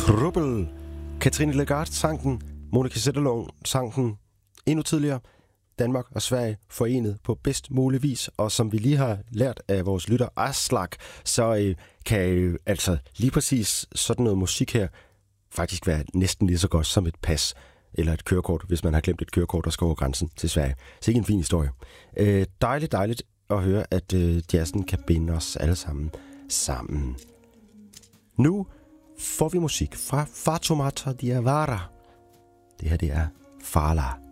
Trubbel. Katrine Legarth sang den. Monica Zetterlund sang den endnu tidligere. Danmark og Sverige forenet på bedst mulig vis. Og som vi lige har lært af vores lytter Aslak, så kan altså lige præcis sådan noget musik her faktisk være næsten lige så godt som et pas eller et kørekort, hvis man har glemt et kørekort og skal over grænsen til Sverige. Så ikke en fin historie. Dejligt at høre, at jazzen kan binde os alle sammen. Nu får vi musik fra Fatoumata Diawara. Det her, det er Fala.